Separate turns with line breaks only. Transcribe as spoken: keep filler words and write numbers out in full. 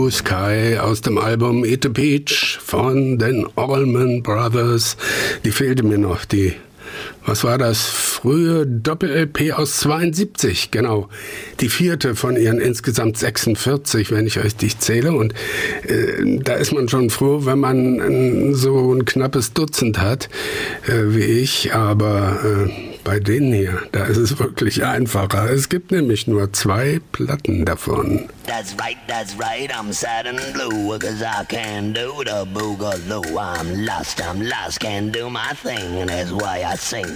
Blue Sky aus dem Album Eat the Peach von den Allman Brothers. Die fehlte mir noch, die, was war das, frühe Doppel-L P aus zweiundsiebzig, genau. Die vierte von ihren insgesamt sechsundvierzig, wenn ich richtig zähle. Und äh, da ist man schon froh, wenn man äh, so ein knappes Dutzend hat, äh, wie ich. Aber äh, bei denen hier, da ist es wirklich einfacher. Es gibt nämlich nur zwei Platten davon.
That's right, that's right, I'm sad and blue, cause I can't do the boogaloo. I'm lost, I'm lost, can't do my thing, and that's why I sing.